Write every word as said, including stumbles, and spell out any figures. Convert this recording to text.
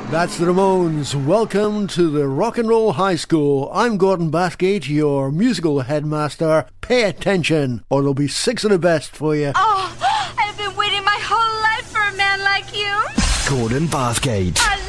That's the Ramones. Welcome to the Rock and Roll High School. I'm Gordon Bathgate, your musical headmaster. Pay attention, or there'll be six of the best for you. Oh, I've been waiting my whole life for a man like you. Gordon Bathgate. I